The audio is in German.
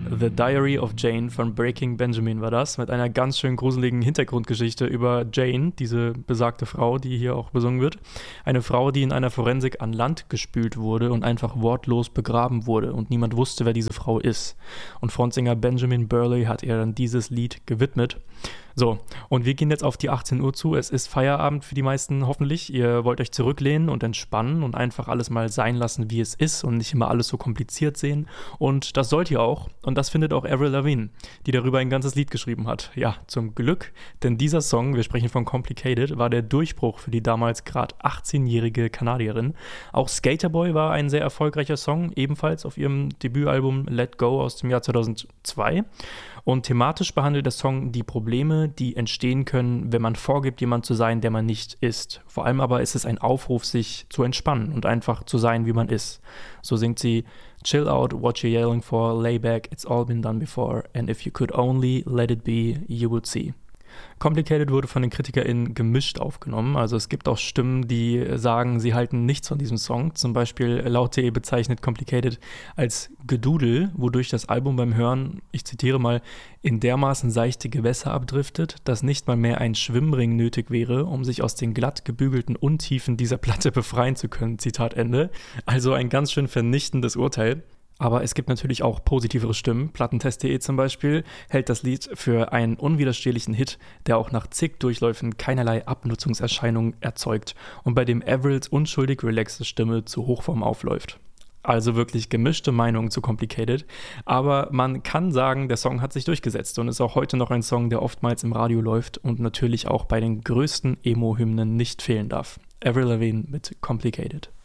The Diary of Jane von Breaking Benjamin war das, mit einer ganz schön gruseligen Hintergrundgeschichte über Jane, diese besagte Frau, die hier auch besungen wird. Eine Frau, die in einer Forensik an Land gespült wurde und einfach wortlos begraben wurde und niemand wusste, wer diese Frau ist. Und Frontsänger Benjamin Burley hat ihr dann dieses Lied gewidmet. So, und wir gehen jetzt auf die 18 Uhr zu. Es ist Feierabend für die meisten hoffentlich. Ihr wollt euch zurücklehnen und entspannen und einfach alles mal sein lassen, wie es ist und nicht immer alles so kompliziert sehen. Und das sollt ihr auch. Und das findet auch Avril Lavigne, die darüber ein ganzes Lied geschrieben hat. Ja, zum Glück, denn dieser Song, wir sprechen von Complicated, war der Durchbruch für die damals gerade 18-jährige Kanadierin. Auch Skater Boy war ein sehr erfolgreicher Song, ebenfalls auf ihrem Debütalbum Let Go aus dem Jahr 2002. Und thematisch behandelt der Song die Probleme, die entstehen können, wenn man vorgibt, jemand zu sein, der man nicht ist. Vor allem aber ist es ein Aufruf, sich zu entspannen und einfach zu sein, wie man ist. So singt sie: Chill out, what you're yelling for, lay back, it's all been done before, and if you could only let it be, you would see. Complicated wurde von den KritikerInnen gemischt aufgenommen. Also es gibt auch Stimmen, die sagen, sie halten nichts von diesem Song. Zum Beispiel Laut.de bezeichnet Complicated als Gedudel, wodurch das Album beim Hören, ich zitiere mal, in dermaßen seichte Gewässer abdriftet, dass nicht mal mehr ein Schwimmring nötig wäre, um sich aus den glatt gebügelten Untiefen dieser Platte befreien zu können. Zitat Ende. Also ein ganz schön vernichtendes Urteil. Aber es gibt natürlich auch positivere Stimmen. Plattentest.de zum Beispiel hält das Lied für einen unwiderstehlichen Hit, der auch nach zig Durchläufen keinerlei Abnutzungserscheinungen erzeugt und bei dem Avrils unschuldig relaxte Stimme zu Hochform aufläuft. Also wirklich gemischte Meinungen zu Complicated. Aber man kann sagen, der Song hat sich durchgesetzt und ist auch heute noch ein Song, der oftmals im Radio läuft und natürlich auch bei den größten Emo-Hymnen nicht fehlen darf. Avril Lavigne mit Complicated.